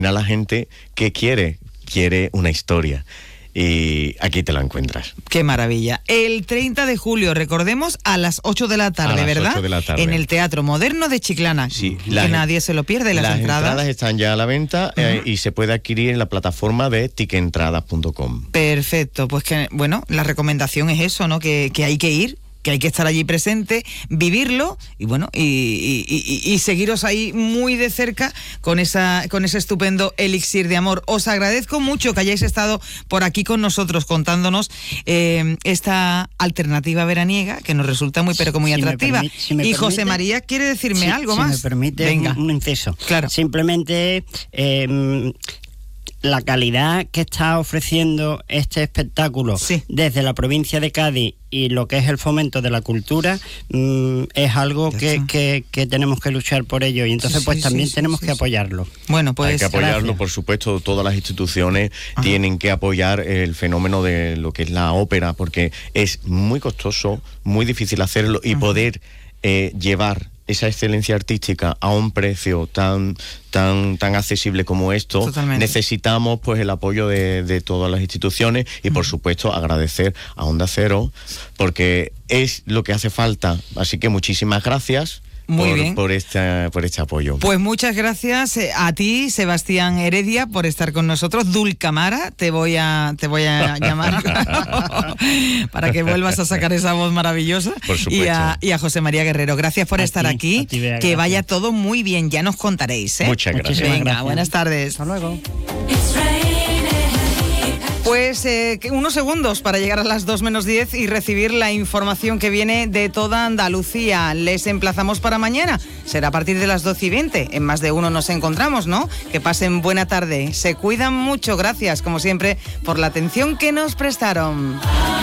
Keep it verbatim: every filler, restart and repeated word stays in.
a la gente que quiere, quiere una historia. Y aquí te la encuentras. Qué maravilla. El treinta de julio, recordemos, a las ocho de la tarde, a las ¿verdad? ocho de la tarde. En el Teatro Moderno de Chiclana. Sí, que las, nadie se lo pierde. Las, las entradas. entradas están ya a la venta, uh-huh. eh, y se puede adquirir en la plataforma de ticket entradas punto com. Perfecto. Pues que, bueno, la recomendación es eso, ¿no? Que, que hay que ir, que hay que estar allí presente, vivirlo y bueno, y, y, y, y seguiros ahí muy de cerca con esa con ese estupendo elixir de amor. Os agradezco mucho que hayáis estado por aquí con nosotros contándonos eh, esta alternativa veraniega que nos resulta muy pero que muy si atractiva. Me permite, si me y José permite, María quiere decirme si, algo si más. Si me permite, venga, un, un inciso. Claro. Simplemente eh, la calidad que está ofreciendo este espectáculo, sí, desde la provincia de Cádiz y lo que es el fomento de la cultura, mmm, es algo que, que, que tenemos que luchar por ello, y entonces sí, pues sí, también sí, tenemos sí, que sí. apoyarlo. Bueno, pues hay que apoyarlo, gracias. Por supuesto, todas las instituciones Ajá. tienen que apoyar el fenómeno de lo que es la ópera, porque es muy costoso, muy difícil hacerlo, y Ajá. poder eh, llevar esa excelencia artística a un precio tan tan tan accesible como esto. Totalmente. Necesitamos pues el apoyo de, de todas las instituciones y uh-huh. por supuesto agradecer a Onda Cero, porque es lo que hace falta, así que muchísimas gracias. Muy por, bien. Por este, por este apoyo. Pues muchas gracias a ti, Sebastián Heredia, por estar con nosotros. Dulcamara, te voy a te voy a llamar para que vuelvas a sacar esa voz maravillosa. Por supuesto. Y a, y a José María Guerrero, gracias por a estar ti, aquí. Ti, Bea, que gracias. vaya todo muy bien, ya nos contaréis, ¿eh? Muchas gracias. Venga, gracias. buenas tardes. Hasta luego. Pues eh, unos segundos para llegar a las dos menos diez y recibir la información que viene de toda Andalucía. Les emplazamos para mañana. Será a partir de las doce y veinte. En Más de Uno nos encontramos, ¿no? Que pasen buena tarde. Se cuidan mucho. Gracias, como siempre, por la atención que nos prestaron.